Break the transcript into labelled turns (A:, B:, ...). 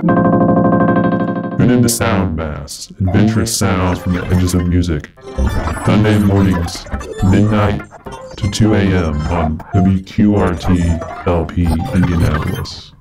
A: Tune into Sound Bass, adventurous sounds from the edges of music. Sunday mornings, midnight to 2 a.m. on WQRT LP Indianapolis.